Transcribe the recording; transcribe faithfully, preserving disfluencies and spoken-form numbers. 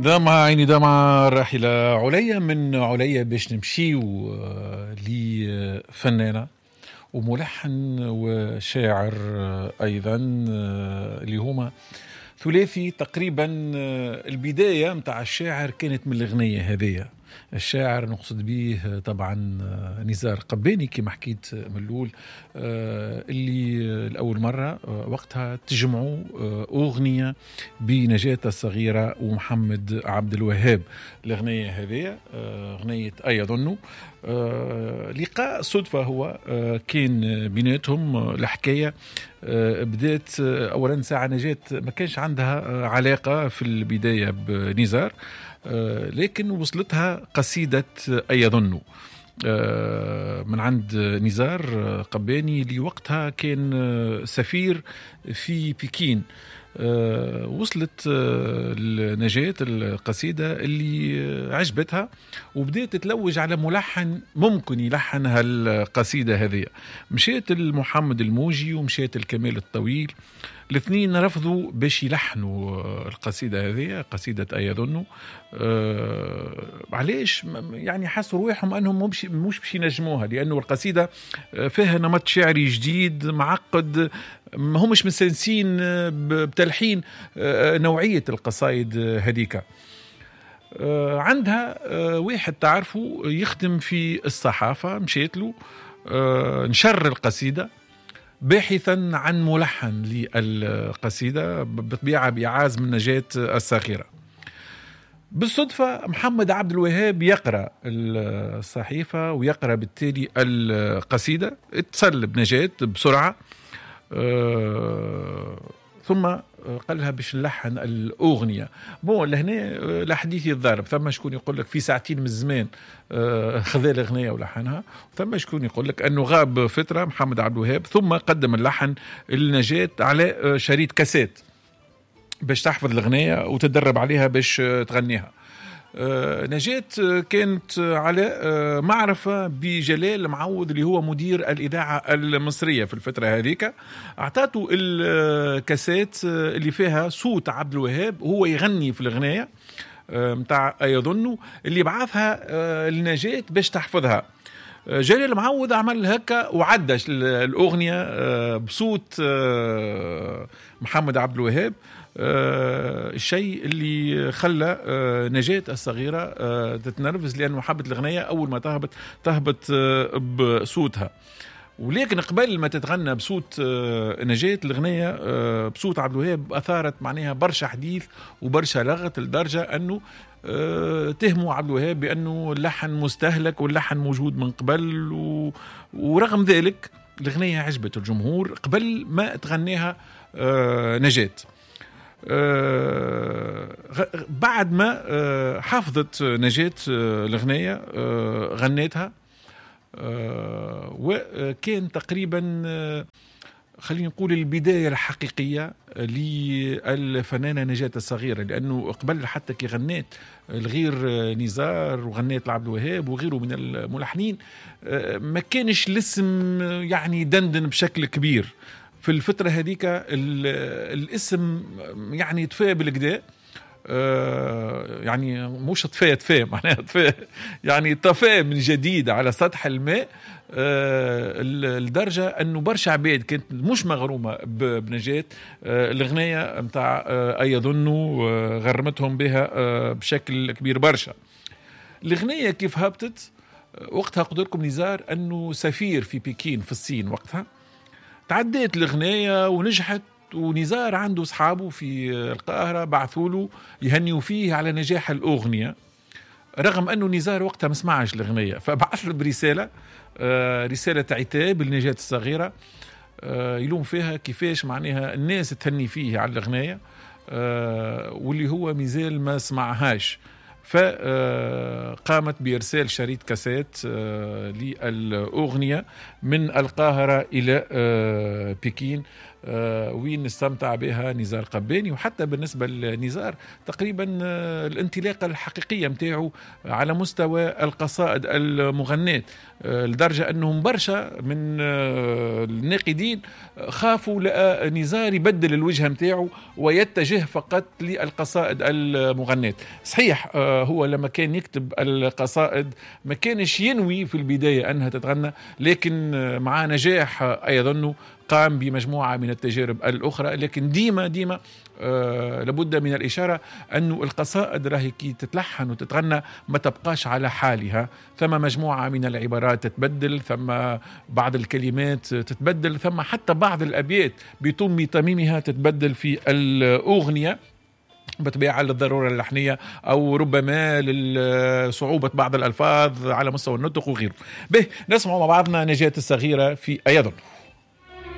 دمعة عيني دمعة راحلة عليا من عليا باش نمشيو لفنانة وملحن وشاعر أيضا اللي هما ثلاثي تقريبا. البداية متاع الشاعر كانت من الأغنية هذه. الشاعر نقصد به طبعا نزار قباني كما حكيت من الأول، اللي الأول مرة وقتها تجمعوا أغنية بنجاة الصغيرة ومحمد عبد الوهاب. الأغنية هذه أغنية أيظن لقاء صدفة هو كان بيناتهم. الحكاية بدأت أولا ساعة نجاة ما كانش عندها علاقة في البداية بنزار، لكن وصلتها قصيدة أيظن من عند نزار قباني اللي وقتها كان سفير في بكين. وصلت لنجاة القصيدة اللي عجبتها وبدأت تتلوج على ملحن ممكن يلحن هالقصيدة هذه. مشيت المحمد الموجي ومشيت الكمال الطويل، الاثنين رفضوا باش يلحنوا القصيدة هذه قصيدة أيظن. آه علاش؟ يعني حسوا روحهم أنهم مش مش باش ينجموها، لأنه القصيدة فيها نمط شعري جديد معقد، ما همش مستانسين بتلحين نوعية القصائد هذيك. آه عندها آه واحد تعرفه يخدم في الصحافة، مشيت له آه نشر القصيدة باحثا عن ملحن للقصيدة بطبيعة بإعاز من نجاة الصغيرة. بالصدفة محمد عبد الوهاب يقرأ الصحيفة ويقرأ بالتالي القصيدة، اتصل بنجاة بسرعة أه ثم قال لها باش نلحن الأغنية. بون لهنا لحديث الضارب، ثم شكون يقول لك في ساعتين من الزمان خذا الأغنية ولحنها، ثم شكون يقول لك أنه غاب فترة محمد عبد الوهاب ثم قدم اللحن لنجاة على شريط كاسيت باش تحفظ الأغنية وتدرب عليها باش تغنيها. نجاة كانت على معرفة بجلال معوض اللي هو مدير الإذاعة المصرية في الفترة هذيك، أعطاته الكاسيت اللي فيها صوت عبد الوهاب هو يغني في الأغنية متاع أيظن اللي بعثها لنجاة باش تحفظها. جلال معوض عمل هكا وعدش الأغنية بصوت محمد عبد الوهاب، آه الشيء اللي خلى آه نجاة الصغيرة آه تتنرفز لأنه حبت الغنية أول ما تهبط تهبط آه بصوتها. ولكن قبل ما تتغنى بصوت آه نجاة الغنية آه بصوت عبد الوهاب أثارت معناها برشا حديث وبرشا لغط لدرجة أنه آه تهموا عبد الوهاب بأنه اللحن مستهلك واللحن موجود من قبل، ورغم ذلك الغنية عجبت الجمهور قبل ما تغنيها آه نجاة. آه بعد ما آه حافظت نجاة آه الأغنية آه غنيتها آه وكان تقريبا آه خلينا نقول البداية الحقيقية للفنانة نجاة الصغيرة، لأنه قبل حتى كي غنيت الغير نزار وغنيت لعبد الوهاب وغيره من الملحنين آه ما كانش الاسم يعني دندن بشكل كبير. في الفترة هذيك الاسم يعني طفى بالكدا، آه يعني مش طفى طفى معناها طفى يعني طفى من جديد على سطح الماء، آه لدرجة أنه برشا عباد كانت مش مغرومة بنجاة آه الأغنية متاع آه أيظن غرمتهم بها آه بشكل كبير برشا. الأغنية كيف هبطت وقتها قدركم نزار أنه سفير في بكين في الصين، وقتها تعديت الأغنية ونجحت، ونزار عنده أصحابه في القاهرة بعثوا له يهنيوا فيه على نجاح الأغنية، رغم أنه نزار وقتها ما سمعش الأغنية، فبعث له برسالة آه رسالة عتاب لنجاة الصغيرة آه يلوم فيها كيفاش معناها الناس تهني فيه على الأغنية آه واللي هو مازال ما سمعهاش. فقامت بإرسال شريط كاسيت للأغنية من القاهرة إلى بكين وين استمتع بها نزار قباني. وحتى بالنسبة لنزار تقريبا الانطلاقة الحقيقية متاعه على مستوى القصائد المغناة، لدرجة أنهم برشا من الناقدين خافوا لقى نزار يبدل الوجهة متاعه ويتجه فقط للقصائد المغناة. صحيح هو لما كان يكتب القصائد ما كانش ينوي في البداية أنها تتغنى، لكن مع نجاح أيضا قام بمجموعة من التجارب الأخرى. لكن ديما ديما آه لابد من الإشارة أنه القصائد راهي كي تتلحن وتتغنى ما تبقاش على حالها، ثم مجموعة من العبارات تتبدل، ثم بعض الكلمات تتبدل، ثم حتى بعض الأبيات بتم تميمها تتبدل في الأغنية بطبيعة للضرورة اللحنية أو ربما لصعوبة بعض الألفاظ على مستوى النطق وغيره. به نسمع مع بعضنا نجاة الصغيرة في أيضا.